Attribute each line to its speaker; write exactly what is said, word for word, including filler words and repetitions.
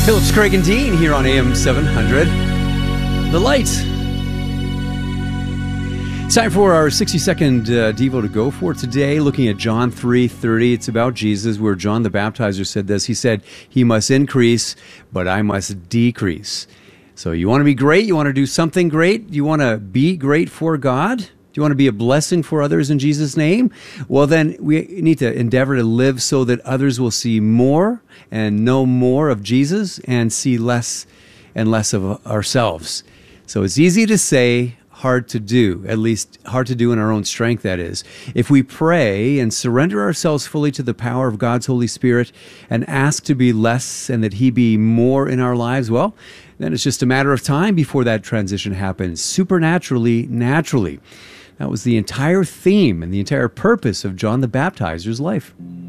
Speaker 1: Phillips, Craig, and Dean here on A M seven hundred. The Light. It's time for our sixty-second uh, Devo to go for today, looking at John three thirty. It's about Jesus, where John the Baptizer said this. He said, he must increase, but I must decrease. So you want to be great? You want to do something great? You want to be great for God? Do you want to be a blessing for others in Jesus' name? Well, then we need to endeavor to live so that others will see more and know more of Jesus and see less and less of ourselves. So it's easy to say, hard to do, at least hard to do in our own strength, that is. If we pray and surrender ourselves fully to the power of God's Holy Spirit and ask to be less and that He be more in our lives, well, then it's just a matter of time before that transition happens, supernaturally, naturally. That was the entire theme and the entire purpose of John the Baptizer's life.